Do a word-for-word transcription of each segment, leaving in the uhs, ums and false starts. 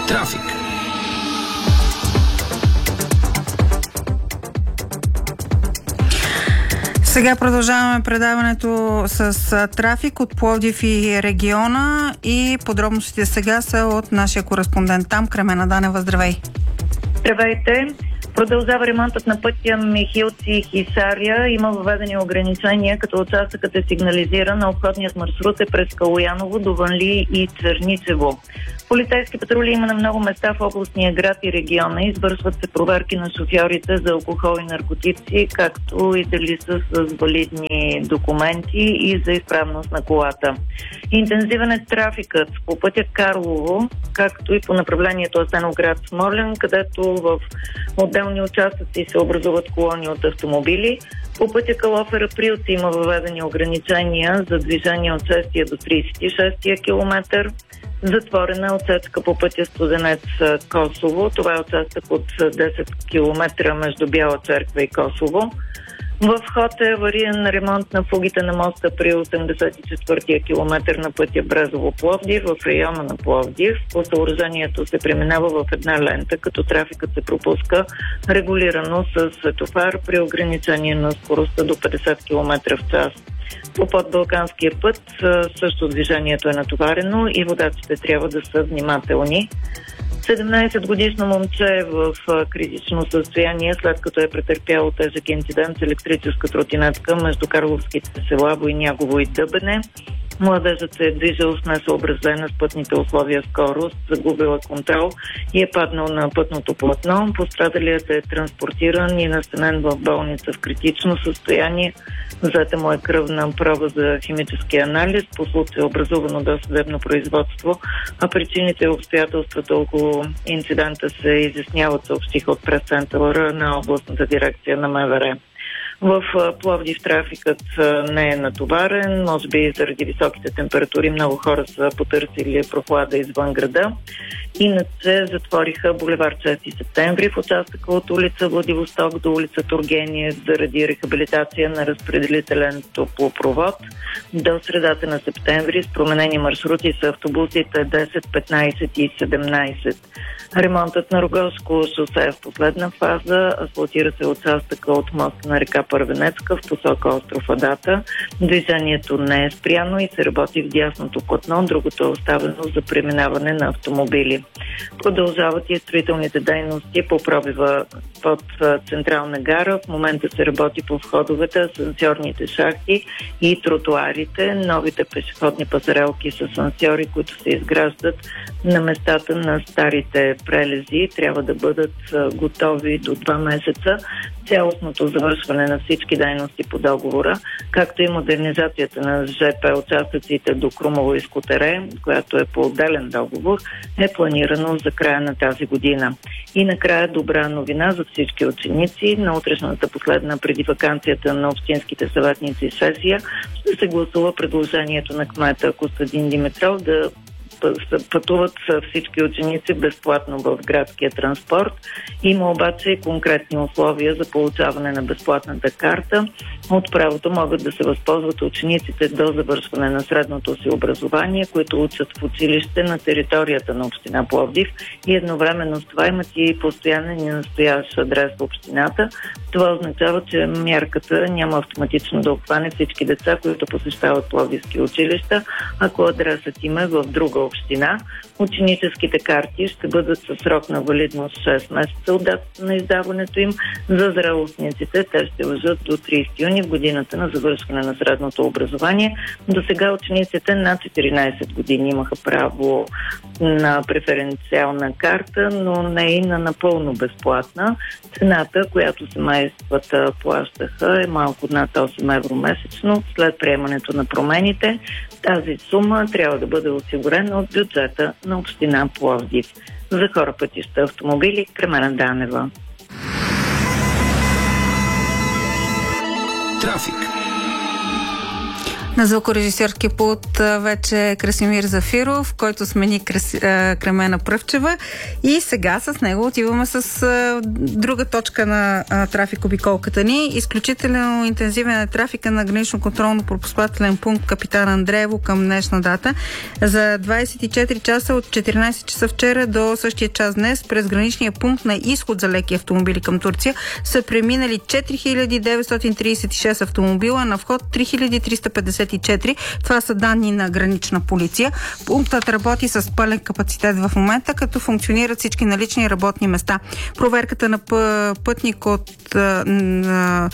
Трафик. Сега продължаваме предаването с трафик от Пловдив и региона и подробностите сега са от нашия кореспондент там, Кремена Данева. Здравей! Здравейте! Продължава ремонтът на пътя Михилци-Хисаря. Има въведени ограничения, като участъкът е сигнализиран, а обходният маршрут е през Калояново до Ванли и Черничево. Полицейски патрули има на много места в областния град и региона. Извършват се проверки на шофьорите за алкохол и наркотици, както и дали са с валидни документи и за изправност на колата. Интензивен е трафикът по пътя Карлово, както и по направлението Асеновград-Смолян, където в отделни участъци се образуват колони от автомобили. По пътя Калофер-Априлци има въведени ограничения за движение от шестия до тридесет и шестия километър. Затворена отсечка по пътя Студенец-Косово. Това е участък от десет километра между Бяла черква и Косово. В ход е авариен ремонт на фугите на моста при осемдесет и четвъртия километър на пътя Брезово-Пловдив в района на Пловдив. По съоръжението се преминава в една лента, като трафикът се пропуска регулирано с светофар при ограничение на скоростта до петдесет километра в час. По подбалканския път също движението е натоварено и водачите трябва да са внимателни. седемнадесетгодишно момче е в критично състояние, след като е претърпяло тежък инцидент с електрическа тротинетка между карловските села Войнягово и Дъбене. Младежът се е движил с несъобразена с пътните условия скорост, загубила контрол и е паднал на пътното платно. Пострадалият е транспортиран и настанен в болница в критично състояние. Взета му е кръвна проба за химически анализ. По случай е образувано досъдебно производство, а причините и обстоятелствата около инцидента се изясняват, съобщиха от прес-центъра на областната дирекция на МВР. В Пловдив трафикът не е натоварен, може би заради високите температури много хора са потърсили прохлада извън града. Иначе затвориха булевард шести септември в участъка от улица Владивосток до улица Тургенев заради рехабилитация на разпределителен топлопровод. До средата на септември с променени маршрути са автобусите десет, петнадесет и седемнадесет. Ремонтът на Рогозско шосе е в последна фаза. Асфалтира се участъка от моста на река Първенецка в посока остров Адата. Движението не е спряно и се работи в дясното платно, другото е оставено за преминаване на автомобили. Продължават и строителните дейности по пробива под Централна гара. В момента се работи по входовете, асансьорните шахти и тротуарите. Новите пешеходни пасарелки с асансьори, които се изграждат на местата на старите прелези, трябва да бъдат готови до два месеца. Цялостното завършване на всички дейности по договора, както и модернизацията на ЖП участъците до Крумово и Скутере, която е по отделен договор, е планирано за края на тази година. И накрая добра новина за всички ученици. На утрешната последна преди ваканцията на общинските съветници сесия ще се гласува предложението на кмета Костадин Димитров да пътуват всички ученици безплатно в градския транспорт. Има обаче и конкретни условия за получаване на безплатната карта. От правото могат да се възползват учениците до завършване на средното си образование, които учат в училище на територията на община Пловдив и едновременно с това имат и постоянен и настоящ адрес в общината. Това означава, че мярката няма автоматично да обхване всички деца, които посещават пловдивски училища, ако адресът им е в друга община. Ученическите карти ще бъдат със срок на валидност шест месеца от датата на издаването им. За зрелостниците те ще важат до тридесети юни в годината на завършване на средното образование. До сега учениците над четиринадесет години имаха право на преференциална карта, но не и на напълно безплатна. Цената, която семействата плащаха, е малко над осем евро месечно. След приемането на промените, тази сума трябва да бъде осигурена от бюджета на община Пловдив. За хора, пътища, автомобили, Кремена Данева. Трафик. На звукорежисьорския пулт вече Красимир Зафиров, който смени Краси, Кремена Пръвчева, и сега с него отиваме с а, друга точка на а, трафик-обиколката ни. Изключително интензивен е трафика на гранично-контролно-пропускателен пункт Капитан Андреево към днешна дата. За двадесет и четири часа от четиринадесет часа вчера до същия час днес през граничния пункт на изход за леки автомобили към Турция са преминали четири хиляди деветстотин тридесет и шест автомобила, на вход три хиляди триста петдесет и четири. Това са данни на гранична полиция. Пунктът работи с пълен капацитет в момента, като функционират всички налични работни места. Проверката на пътник от на,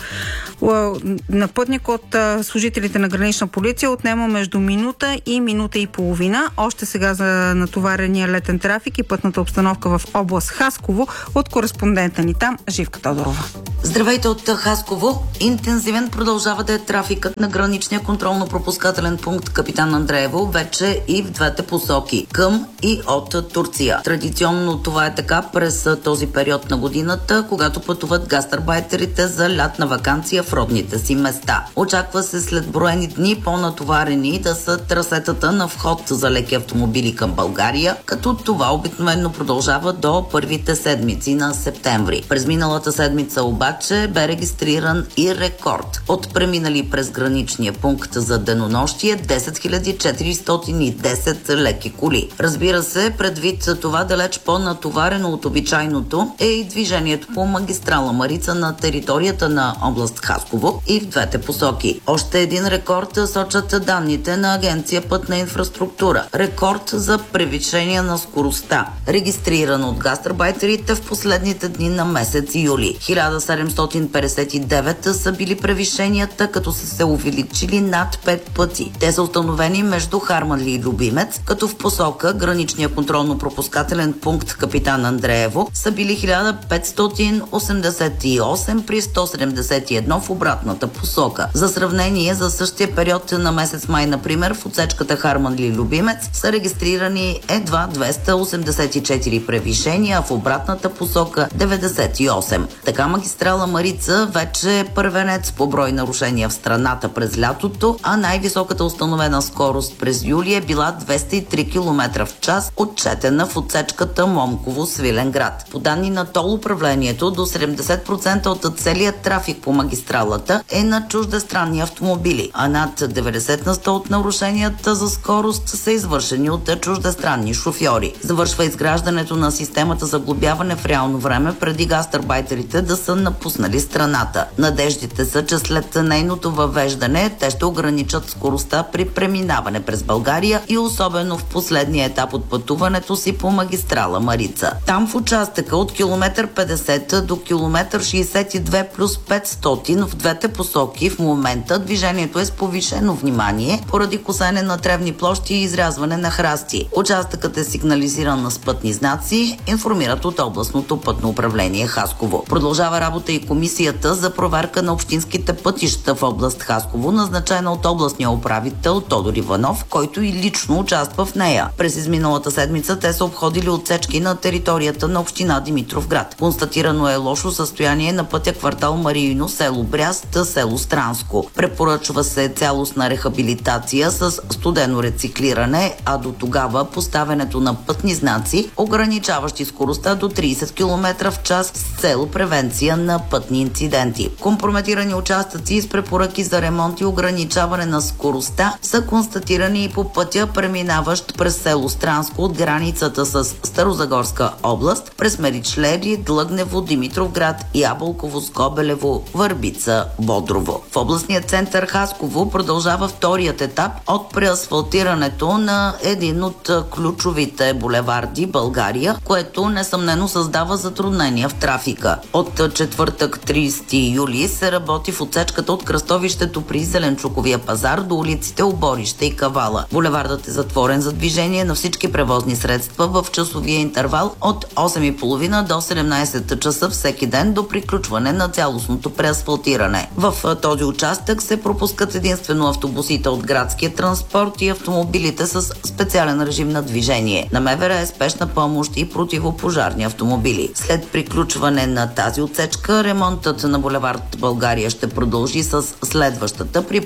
на пътник от служителите на гранична полиция отнема между минута и минута и половина. Още сега за натоварения летен трафик и пътната обстановка в област Хасково от кореспондента ни там, Живка Тодорова. Здравейте от Хасково. Интензивен продължава да е трафикът на граничния контролно-пропускателен пункт Капитан Андреево вече и в двете посоки, към и от Турция. Традиционно това е така през този период на годината, когато пътуват гастарбайтерите за лятна ваканция в родните си места. Очаква се след броени дни по-натоварени да са трасетата на вход за леки автомобили към България, като това обикновено продължава до първите седмици на септември. През миналата седмица обаче бе регистриран и рекорд от преминали през граничния пункт за денонощие десет хиляди четиристотин и десет леки коли. Разбира се, предвид това далеч по-натоварено от обичайното е и движението по магистрала Марица на територията на област Хасково и в двете посоки. Още един рекорд сочат данните на Агенция Пътна инфраструктура. Рекорд за превишение на скоростта, регистриран от гастарбайтерите в последните дни на месец юли. хиляда седемстотин петдесет и девет са били превишенията, като са се увеличили над пет пъти. Те са установени между Харманли и Любимец, като в посока граничния контролно-пропускателен пункт Капитан Андреево са били хиляда петстотин осемдесет и осем при сто седемдесет и едно в обратната посока. За сравнение, за същия период на месец май, например, в отсечката Харманли-Любимец са регистрирани едва двеста осемдесет и четири превишения, а в обратната посока деветдесет и осем. Така магистрала Марица вече е първенец по брой нарушения в страната през лятото, а най-високата установена скорост през юли е била двеста и три километра в час, отчетена в отсечката Момково-Свиленград. По данни на тол управлението, до седемдесет процента от целият трафик по магистралата е на чуждестранни автомобили, а над деветдесет на сто от нарушенията за скорост са извършени от чуждестранни шофьори. Завършва изграждането на системата за глобяване в реално време преди гастарбайтерите да са напуснали страната. Надеждите са, че след нейното въвеждане те ще ограничат скоростта при преминаване през България и особено в последния етап от пътуването си по магистрала Марица. Там в участъка от километър петдесет до километър шейсет и две плюс петстотин в двете посоки в момента движението е с повишено внимание поради косене на тревни площи и изрязване на храсти. Участъкът е сигнализиран на спътни знаци, информират от областното пътно управление Хасково. Продължава работа и комисията за проверка на общинските пътища в област Хасково, назначена от областния управител Тодор Иванов, който и лично участва в нея. През изминалата седмица те са обходили отсечки на територията на община Димитровград. Констатирано е лошо състояние на пътя квартал Мариино, село Бряст, село Странско. Препоръчва се цялостна рехабилитация с студено рециклиране, а до тогава поставянето на пътни знаци, ограничаващи скоростта до тридесет километра в час с цел превенция на пътни инциденти. Компрометирани участъци с препоръки за ремонт и ограничаване на скоростта са констатирани и по пътя, преминаващ през село Странско от границата с Старозагорска област, през Меричлери, Длъгнево, Димитровград, Ябълково, Скобелево, Върбица, Бодрово. В областния център Хасково продължава вторият етап от преасфалтирането на един от ключовите булеварди България, което несъмнено създава затруднения в трафика. От четвъртък тридесети юли се работи в отсечката от кръстовището при Зеленчуковия пазар до улиците Оборище и Кавала. Булевардът е затворен за движение на всички превозни средства в часовия интервал от осем и половина до седемнадесет часа всеки ден до приключване на цялостното преасфалтиране. В този участък се пропускат единствено автобусите от градския транспорт и автомобилите с специален режим на движение. На МВР е спешна помощ и противопожарни автомобили. След приключване на тази отсечка, ремонтът на булевард България ще продължи с следващата, припомнят от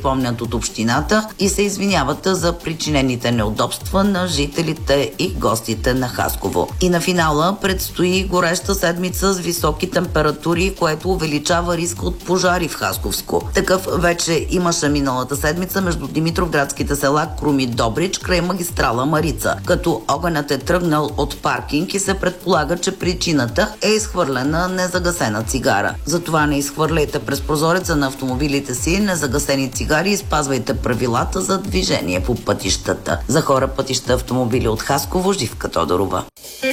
от общината и се извиняват за причинените неудобства на жителите и гостите на Хасково. И на финала предстои гореща седмица с високи температури, което увеличава риска от пожари в Хасковско. Такъв вече имаше миналата седмица между димитровградските села Крум и Добрич край магистрала Марица, като огънят е тръгнал от паркинг и се предполага, че причината е изхвърлена незагасена цигара. Затова не изхвърляйте през прозореца на автомобилите си незагасени цигари и спазвайте правилата за движение по пътищата. За хора, пътища, автомобили от Хасково, Живка Тодорова.